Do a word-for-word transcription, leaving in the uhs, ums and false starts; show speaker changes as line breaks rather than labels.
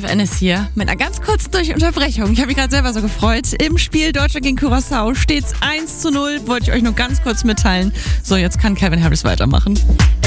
F N ist hier mit einer ganz kurzen Unterbrechung. Ich habe mich gerade selber so gefreut. Im Spiel Deutschland gegen Curaçao steht es eins zu null. Wollte ich euch nur ganz kurz mitteilen. So, jetzt kann Calvin Harris weitermachen.